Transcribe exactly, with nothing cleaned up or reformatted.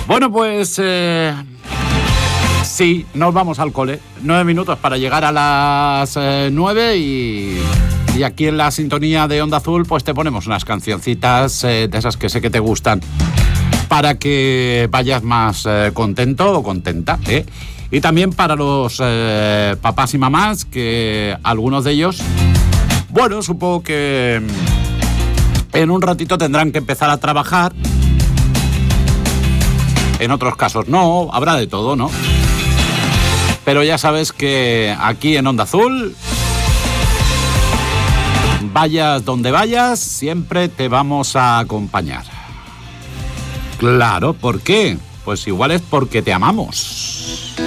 Bueno, pues eh, sí, nos vamos al cole. Nueve minutos para llegar a las eh, nueve y, y aquí en la sintonía de Onda Azul pues te ponemos unas cancioncitas eh, de esas que sé que te gustan para que vayas más eh, contento o contenta, ¿eh? Y también para los eh, papás y mamás, que algunos de ellos, bueno, supongo que en un ratito tendrán que empezar a trabajar. En otros casos no, habrá de todo, ¿no? Pero ya sabes que aquí en Onda Azul, vayas donde vayas, siempre te vamos a acompañar. Claro, ¿por qué? Pues igual es porque te amamos.